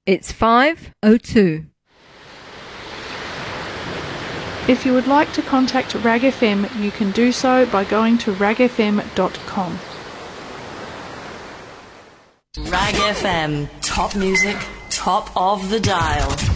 It's 5:02. If you would like to contact RAG FM, you can do so by going to ragfm.com. RAG FM, top music, top of the dial.